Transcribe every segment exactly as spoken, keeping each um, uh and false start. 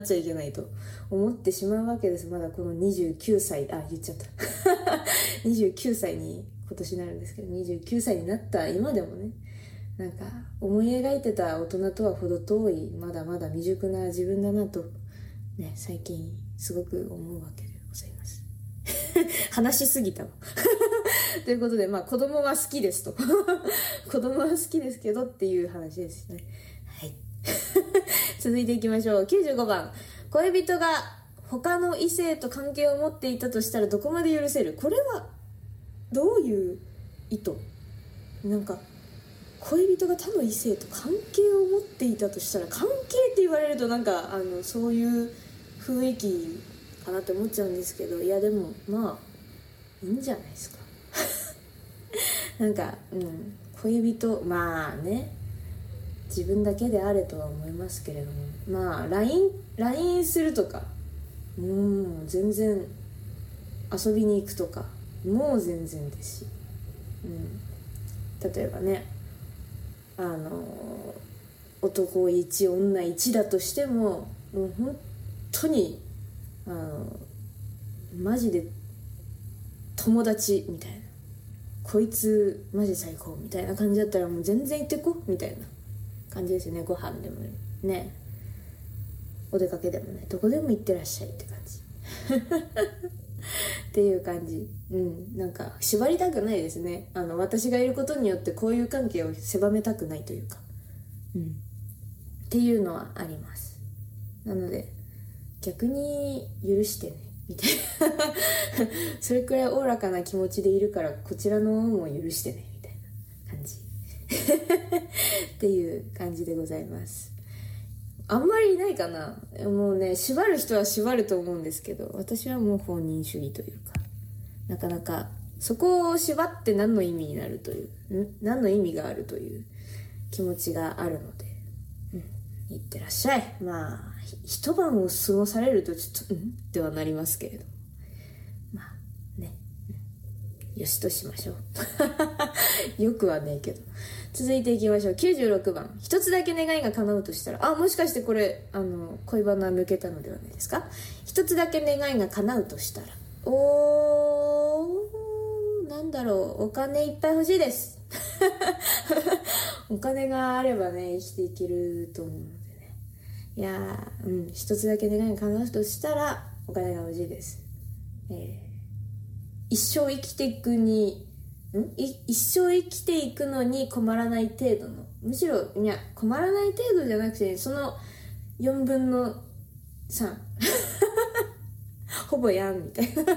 ちゃいけないと思ってしまうわけです。まだこのにじゅうきゅうさい、あ、言っちゃった。にじゅうきゅうさいに今年なるんですけど、にじゅうきゅうさいになった今でもね、なんか思い描いてた大人とは程遠い、まだまだ未熟な自分だなと、ね、最近すごく思うわけでございます。話しすぎたわ。ということで、まあ子供は好きですと。子供は好きですけどっていう話ですね。はい。続いていきましょう。きゅうじゅうごばん。恋人が他の異性と関係を持っていたとしたらどこまで許せる？これはどういう意図？なんか恋人が他の異性と関係を持っていたとしたら、関係って言われるとなんかあのそういう雰囲気かなって思っちゃうんですけど、いやでもまあいいんじゃないですか。なんか、うん、恋人、まあね、自分だけであれとは思いますけれども、まあ ライン ライン するとか、もう全然遊びに行くとか、もう全然ですし、うん、例えばね、あの男いち女いちだとしても、もう本当にあのマジで友達みたいな、こいつマジ最高みたいな感じだったら、もう全然行ってこみたいな感じですよね。ご飯でもね、お出かけでもね、どこでも行ってらっしゃいって感じ。っていう感じ。うん、なんか縛りたくないですね。あの私がいることによってこういう関係を狭めたくないというか、うん、っていうのはあります。なので逆に許してねみたいな。それくらいおおらかな気持ちでいるから、こちらの方も許してねみたいな感じ。っていう感じでございます。あんまりいないかな。もうね、縛る人は縛ると思うんですけど、私はもう放任主義というか、なかなかそこを縛って何の意味になるという、ん何の意味があるという気持ちがあるので、うん、いってらっしゃい。まあ一晩を過ごされるとちょっとうんってはなりますけれども、まあね、よしとしましょう。よくはねえけど。続いていきましょう。きゅうじゅうろくばん。一つだけ願いが叶うとしたら、あ、もしかしてこれあの恋バナ抜けたのではないですか。一つだけ願いが叶うとしたら、おー、なんだろう、お金いっぱい欲しいです。お金があればね、生きていけると思うのでね。いやー、うん、一つだけ願いが叶うとしたらお金が欲しいです。えー、一生生きていくにんい一生生きていくのに困らない程度の、むしろいや困らない程度じゃなくて、そのよんぶんのさんほぼやんみたいな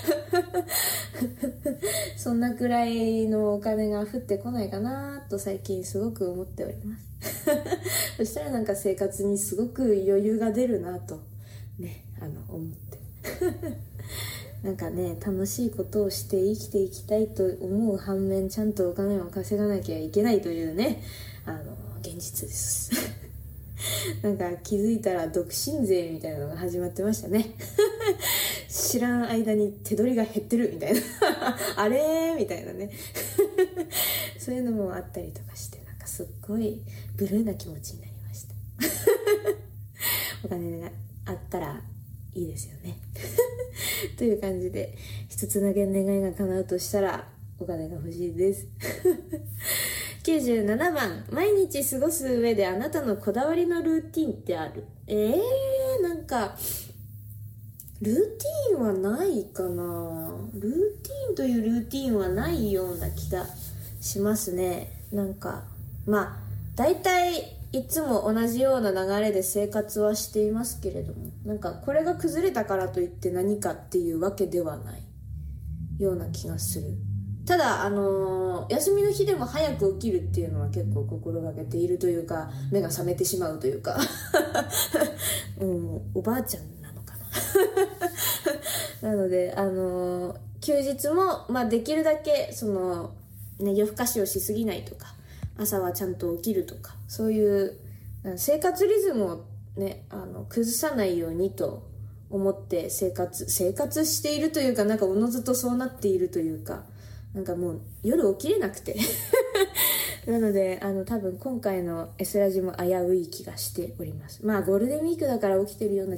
そんなくらいのお金が降ってこないかなと最近すごく思っておりますそしたらなんか生活にすごく余裕が出るなとね、あの思ってなんかね、楽しいことをして生きていきたいと思う反面、ちゃんとお金を稼がなきゃいけないというね、あの現実ですなんか気づいたら独身税みたいなのが始まってましたね知らん間に手取りが減ってるみたいなあれーみたいなねそういうのもあったりとかして、なんかすっごいブルーな気持ちになりましたお金があったらいいですよねという感じで、一つだけ願いが叶うとしたらお金が欲しいですきゅうじゅうななばん。毎日過ごす上であなたのこだわりのルーティンってある？えー、なんかルーティンはないかな。ルーティンというルーティンはないような気がしますね。なんかまあ大体いつも同じような流れで生活はしていますけれども、なんかこれが崩れたからといって何かっていうわけではないような気がする。ただあのー、休みの日でも早く起きるっていうのは結構心がけているというか、目が覚めてしまうというか、うん、おばあちゃんなのかななのであのー、休日もまあできるだけその、ね、夜更かしをしすぎないとか、朝はちゃんと起きるとか、そういう生活リズムをね、あの崩さないようにと思って生活生活しているというか、なんかおのずとそうなっているというか、なんかもう夜起きれなくてなのであの多分今回の S ラジも危うい気がしております。まあゴールデンウィークだから起きてるような